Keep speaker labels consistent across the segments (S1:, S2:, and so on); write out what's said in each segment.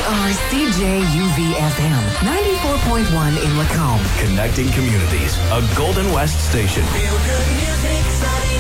S1: We are CJUV-FM 94.1 in Lacombe.
S2: Connecting communities. A Golden West station.
S3: Feel good music, Sunny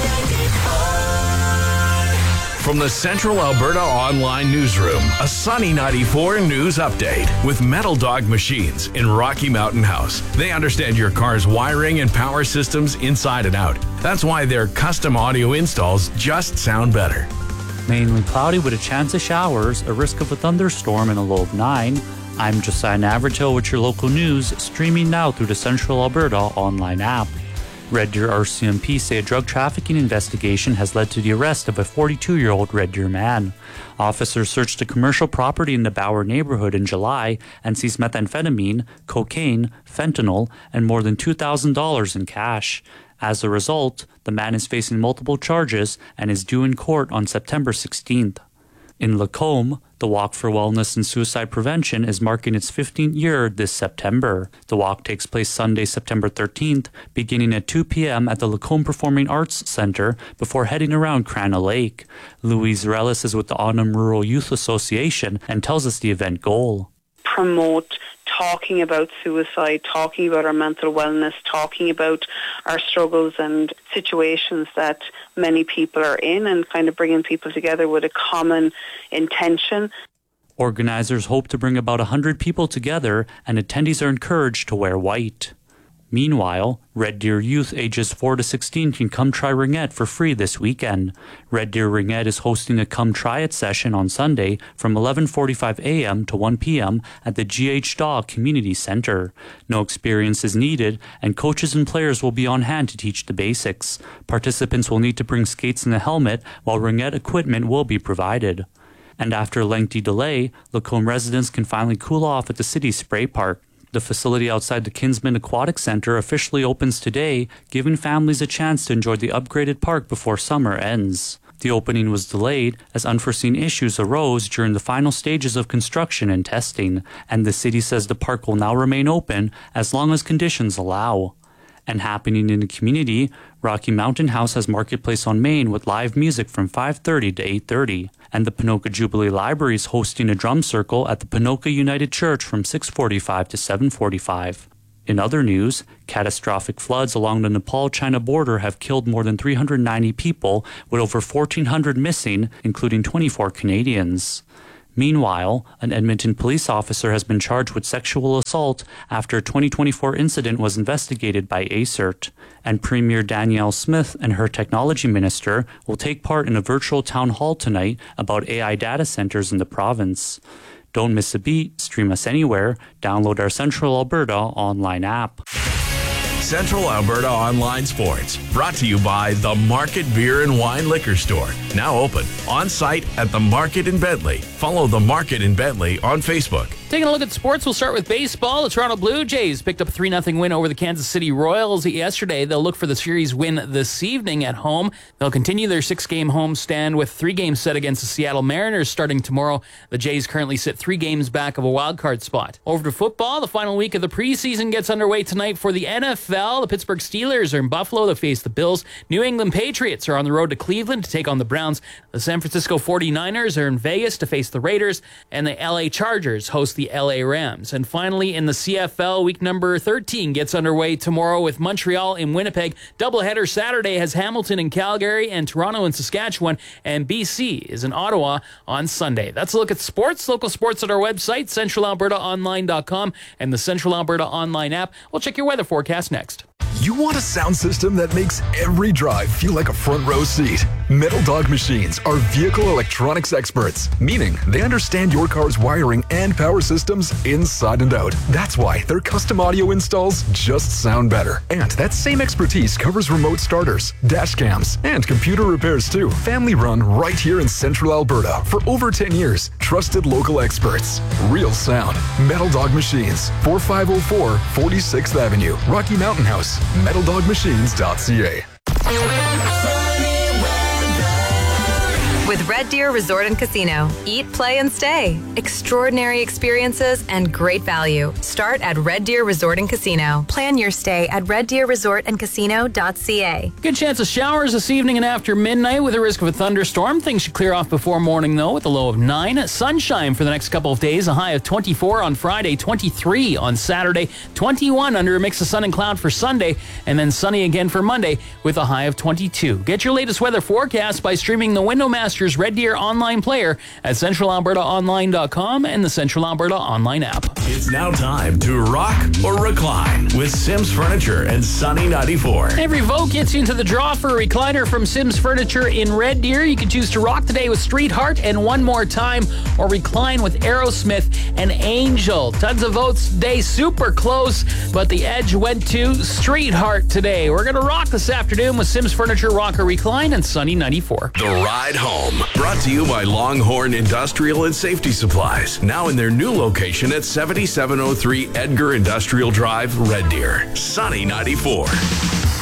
S3: 94.
S2: From the Central Alberta Online Newsroom, a Sunny 94 news update with Metal Dog Machines in Rocky Mountain House. They understand your car's wiring and power systems inside and out. That's why their custom audio installs just sound better.
S4: Mainly cloudy with a chance of showers, a risk of a thunderstorm, and a low of 9. I'm Josiah Navratil with your local news, streaming now through the Central Alberta online app. Red Deer RCMP say a drug trafficking investigation has led to the arrest of a 42-year-old Red Deer man. Officers searched a commercial property in the Bauer neighborhood in July and seized methamphetamine, cocaine, fentanyl, and more than $2,000 in cash. As a result, the man is facing multiple charges and is due in court on September 16th. In Lacombe, the Walk for Wellness and Suicide Prevention is marking its 15th year this September. The walk takes place Sunday, September 13th, beginning at 2 p.m. at the Lacombe Performing Arts Center before heading around Crana Lake. Louise Relis is with the Autumn Rural Youth Association and tells us the event goal.
S5: Promote talking about suicide, talking about our mental wellness, talking about our struggles and situations that many people are in, and kind of bringing people together with a common intention.
S4: Organizers hope to bring about 100 people together, and attendees are encouraged to wear white. Meanwhile, Red Deer youth ages 4 to 16 can come try Ringette for free this weekend. Red Deer Ringette is hosting a Come Try It session on Sunday from 11:45 a.m. to 1 p.m. at the G.H. Daw Community Center. No experience is needed, and coaches and players will be on hand to teach the basics. Participants will need to bring skates and a helmet, while Ringette equipment will be provided. And after a lengthy delay, Lacombe residents can finally cool off at the city's spray park. The facility outside the Kinsman Aquatic Center officially opens today, giving families a chance to enjoy the upgraded park before summer ends. The opening was delayed as unforeseen issues arose during the final stages of construction and testing, and the city says the park will now remain open as long as conditions allow. And happening in the community, Rocky Mountain House has Marketplace on Main with live music from 5:30 to 8:30. And the Ponoka Jubilee Library is hosting a drum circle at the Ponoka United Church from 6:45 to 7:45. In other news, catastrophic floods along the Nepal-China border have killed more than 390 people, with over 1,400 missing, including 24 Canadians. Meanwhile, an Edmonton police officer has been charged with sexual assault after a 2024 incident was investigated by ACERT. And Premier Danielle Smith and her technology minister will take part in a virtual town hall tonight about AI data centers in the province. Don't miss a beat, stream us anywhere, download our Central Alberta online app.
S2: Central Alberta Online Sports, brought to you by The Market Beer and Wine Liquor Store. Now open, on site at The Market in Bentley. Follow The Market in Bentley on Facebook.
S6: Taking a look at sports, we'll start with baseball. The Toronto Blue Jays picked up a 3-0 win over the Kansas City Royals yesterday. They'll look for the series win this evening at home. They'll continue their 6-game homestand with 3 games set against the Seattle Mariners starting tomorrow. The Jays currently sit 3 games back of a wildcard spot. Over to football, the final week of the preseason gets underway tonight for the NFL. The Pittsburgh Steelers are in Buffalo to face the Bills. New England Patriots are on the road to Cleveland to take on the Browns. The San Francisco 49ers are in Vegas to face the Raiders, and the LA Chargers host the LA Rams. And finally, in the CFL, week number 13 gets underway tomorrow with Montreal in Winnipeg. Doubleheader Saturday has Hamilton in Calgary and Toronto in Saskatchewan, and BC is in Ottawa on Sunday. That's a look at sports. Local sports at our website, centralalbertaonline.com, and the Central Alberta Online app. We'll check your weather forecast next.
S7: You want a sound system that makes every drive feel like a front row seat? Metal Dog Machines are vehicle electronics experts, meaning they understand your car's wiring and power systems inside and out. That's why their custom audio installs just sound better. And that same expertise covers remote starters, dash cams, and computer repairs too. Family run right here in Central Alberta for over 10 years. Trusted local experts. Real sound. Metal Dog Machines, 4504 46th Avenue, Rocky Mountain House. MetalDogMachines.ca.
S1: With Red
S8: Red Deer Resort and Casino. Eat, play, and stay. Extraordinary experiences and great value. Start at Red Deer Resort and Casino. Plan your stay at reddeerresortandcasino.ca.
S6: Good chance of showers this evening and after midnight with a risk of a thunderstorm. Things should clear off before morning, though, with a low of 9. Sunshine for the next couple of days. A high of 24 on Friday, 23 on Saturday, 21 under a mix of sun and cloud for Sunday, and then sunny again for Monday with a high of 22. Get your latest weather forecast by streaming the Windowmasters Red Deer online player at CentralAlbertaOnline.com and the Central Alberta online app.
S2: It's now time to rock or recline with Sims Furniture and Sunny 94.
S6: Every vote gets you into the draw for a recliner from Sims Furniture in Red Deer. You can choose to rock today with Street Heart and One More Time, or recline with Aerosmith and Angel. Tons of votes today, super close, but the edge went to Street Heart today. We're going to rock this afternoon with Sims Furniture, Rock or Recline, and Sunny 94.
S2: The Ride Home, brought to you by Longhorn Industrial and Safety Supplies, now in their new location at 7703 Edgar Industrial Drive, Red Deer. Sunny 94.